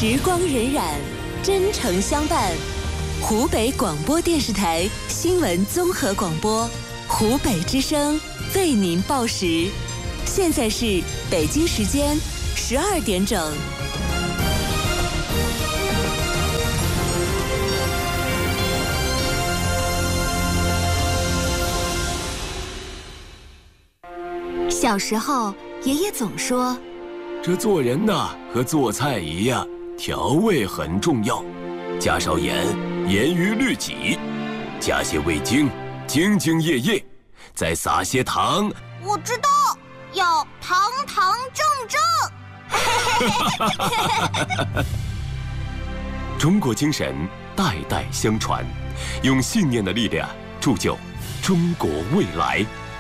时光荏苒，真诚相伴。湖北广播电视台新闻综合广播，湖北之声为您报时。现在是北京时间12点整。小时候，爷爷总说， 这做人呐，和做菜一样，调味很重要，加少盐，严于律己；加些味精，兢兢业业；再撒些糖。 我知道，要堂堂正正。 中国精神代代相传，用信念的力量铸就中国未来。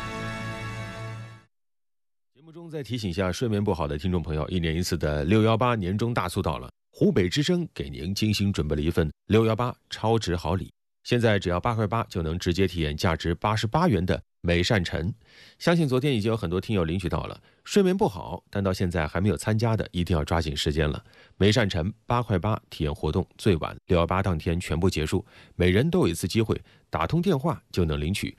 再提醒一下睡眠不好的听众朋友，1年1次的618年终大促到了，湖北之声给您精心准备了一份618超值好礼，现在只要8块8就能直接体验价值88元的美善晨。相信昨天已经有很多听友领取到了，睡眠不好但到现在还没有参加的，一定要抓紧时间了。美善晨8块8体验活动最晚618当天全部结束，每人都有一次机会，打通电话就能领取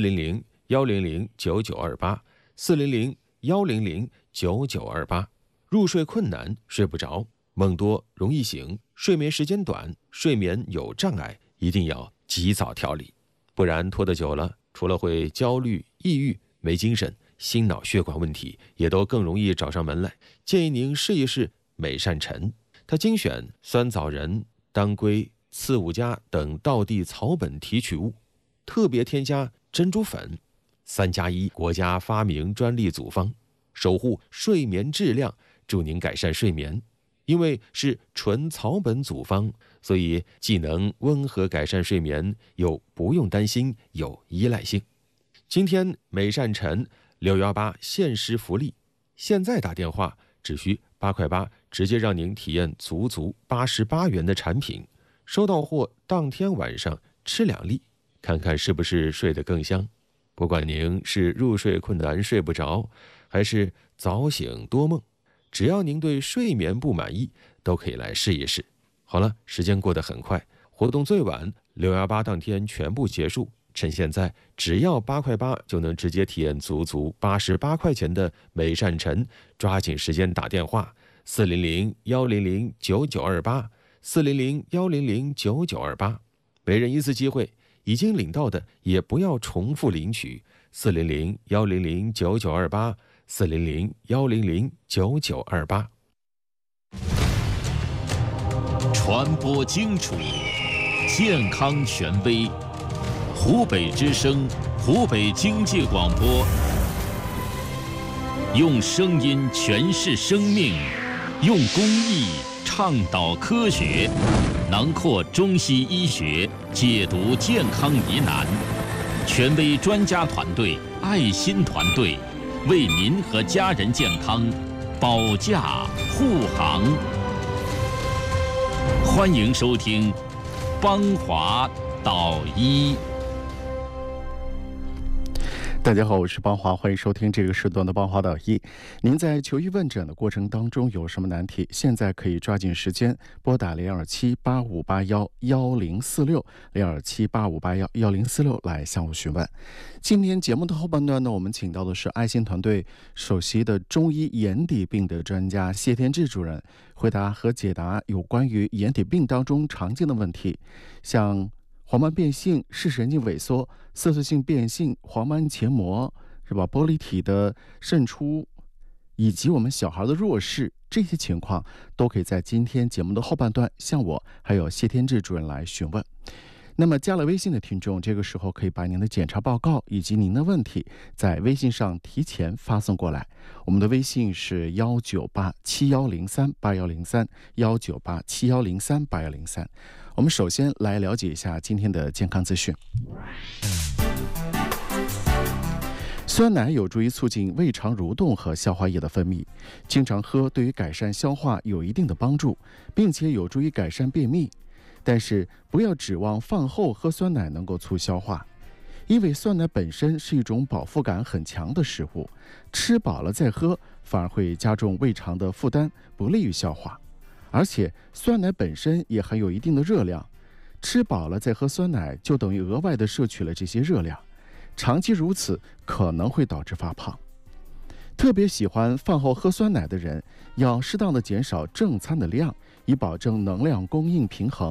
400-100-9928，400-100-9928。入睡困难，睡不着，梦多容易醒，睡眠时间短，睡眠有障碍，一定要及早调理，不然拖得久了，除了会焦虑、抑郁、没精神，心脑血管问题也都更容易找上门来。建议您试一试美善晨，它精选酸枣仁、当归、刺五加等道地草本提取物，特别添加珍珠粉，3+1国家发明专利组方，守护睡眠质量，助您改善睡眠。因为是纯草本组方，所以既能温和改善睡眠，又不用担心有依赖性。今天美善晨618限时福利，现在打电话只需8块8，直接让您体验足88元的产品，收到货当天晚上吃2粒，看看是不是睡得更香。不管您是入睡困难睡不着，还是早醒多梦，只要您对睡眠不满意，都可以来试一试。好了，时间过得很快，活动最晚618当天全部结束，趁现在只要8块8就能直接体验足88块钱的美善晨，抓紧时间打电话400-100-9928，400-100-9928，每人一次机会，已经领到的也不要重复领取，400-100-9928，400-100-9928。 传播精准，健康权威，湖北之声，湖北经济广播，用声音诠释生命，用公益倡导科学，囊括中西医学，解读健康疑难，权威专家团队，爱心团队，为您和家人健康保驾护航。欢迎收听邦华导医。 大家好，我是邦华，欢迎收听这个时段的邦华导医。您在求医问诊的过程当中有什么难题？现在可以抓紧时间拨打02785811046，02785811046来向我询问。今天节目的后半段呢，我们请到的是爱心团队首席的中医眼底病的专家谢天志主任，回答和解答有关于眼底病当中常见的问题，像黄斑变性、视神经萎缩、色素性变性、黄斑结膜，是吧？玻璃体的渗出，以及我们小孩的弱视，这些情况都可以在今天节目的后半段向我还有谢天志主任来询问。那么加了微信的听众，这个时候可以把您的检查报告以及您的问题在微信上提前发送过来。我们的微信是19871038103，19871038103。我们首先来了解一下今天的健康资讯。酸奶有助于促进胃肠蠕动和消化液的分泌，经常喝对于改善消化有一定的帮助，并且有助于改善便秘。但是不要指望饭后喝酸奶能够促消化，因为酸奶本身是一种饱腹感很强的食物，吃饱了再喝反而会加重胃肠的负担，不利于消化。 而且酸奶本身也含有一定的热量，吃饱了再喝酸奶就等于额外的摄取了这些热量，长期如此可能会导致发胖。特别喜欢饭后喝酸奶的人，要适当的减少正餐的量，以保证能量供应平衡。